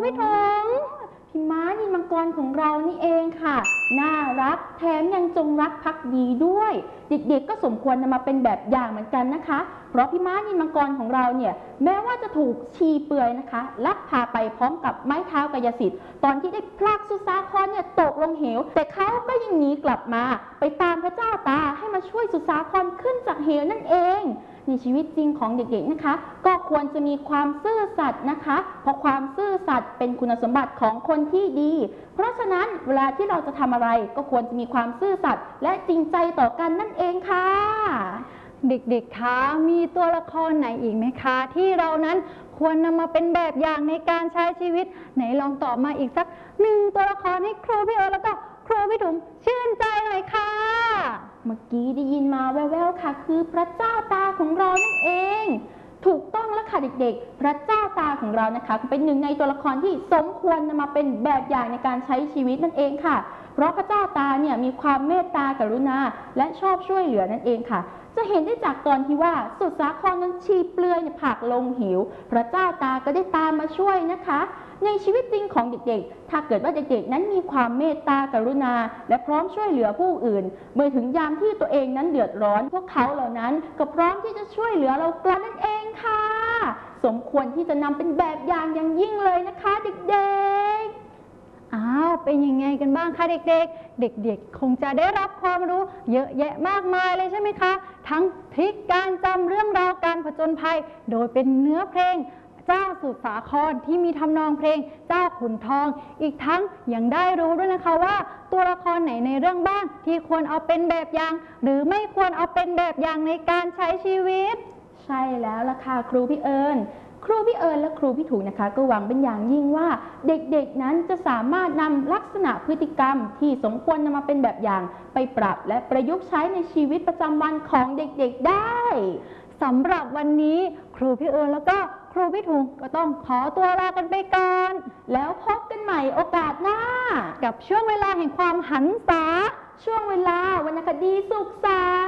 พี่ถงพี่ม้านินมังกรของเรานี่เองค่ะน่ารักแถมยังจงรักภักดีด้วยเด็กๆก็สมควรนำมาเป็นแบบอย่างเหมือนกันนะคะเพราะพี่ม้านินมังกรของเราเนี่ยแม้ว่าจะถูกชีเปลือยนะคะลักพาไปพร้อมกับไม้เท้ากายสิทธิ์ตอนที่ได้พลากสุสาครเนี่ยตกลงเหวแต่เขาก็ยังหนีกลับมาไปตามพระเจ้าตาให้มาช่วยสุสาครขึ้นจากเหวนั่นเองในชีวิตจริงของเด็กๆนะคะก็ควรจะมีความซื่อสัตย์นะคะเพราะความซื่อสัตย์เป็นคุณสมบัติของคนที่ดีเพราะฉะนั้นเวลาที่เราจะทำอะไรก็ควรจะมีความซื่อสัตย์และจริงใจต่อกันนั่นเองค่ะเด็กๆคะมีตัวละครไหนอีกไหมคะที่เรานั้นควรนำมาเป็นแบบอย่างในการใช้ชีวิตไหนลองตอบมาอีกสักหนึ่งตัวละครให้ครูพี่เอิญแล้วก็ครูพี่ถุงชื่นใจหน่อยค่ะเมื่อกี้ได้ยินมาแว่วๆค่ะคือพระเจ้าตาของเรานั่นเองถูกต้องแล้วค่ะเด็กๆพระเจ้าตาของเรานะคะเป็นหนึ่งในตัวละครที่สมควรนำมาเป็นแบบอย่างในการใช้ชีวิตนั่นเองค่ะเพราะพระเจ้าตาเนี่ยมีความเมตตากรุณาและชอบช่วยเหลือนั่นเองค่ะจะเห็นได้จากตอนที่ว่าสุสาครนั้นชีเปลือยผลักลงเหวพระเจ้าตาก็ได้ตามมาช่วยนะคะในชีวิตจริงของเด็กๆถ้าเกิดว่าเด็กๆนั้นมีความเมตตากรุณาและพร้อมช่วยเหลือผู้อื่นเมื่อถึงยามที่ตัวเองนั้นเดือดร้อนพวกเขาเหล่านั้นก็พร้อมที่จะช่วยเหลือเรากลับนั่นเองค่ะสมควรที่จะนำเป็นแบบอย่างอย่างยิ่งเลยนะคะเด็กๆเป็นยังไงกันบ้างคะเด็กๆเด็กๆคงจะได้รับความรู้เยอะแยะมากมายเลยใช่ไหมคะทั้งทริคการจำเรื่องราวการผจญภัยโดยเป็นเนื้อเพลงเจ้าสุสาครที่มีทำนองเพลงเจ้าขุนทองอีกทั้งยังได้รู้ด้วยนะคะว่าตัวละครไหนในเรื่องบ้างที่ควรเอาเป็นแบบอย่างหรือไม่ควรเอาเป็นแบบอย่างในการใช้ชีวิตใช่แล้วล่ะค่ะครูพี่เอิญครูพี่เอิญและครูพี่ถูกนะคะก็หวังเป็นอย่างยิ่งว่าเด็กๆนั้นจะสามารถนำลักษณะพฤติกรรมที่สมควรนำมาเป็นแบบอย่างไปปรับและประยุกต์ใช้ในชีวิตประจำวันของเด็กๆได้สำหรับวันนี้ครูพี่เอิญแล้วก็ครูพี่ถุงก็ต้องขอตัวลากันไปก่อนแล้วพบกันใหม่โอกาสหน้ากับช่วงเวลาแห่งความหันษาช่วงเวลาวรรณคดีสุขสันต์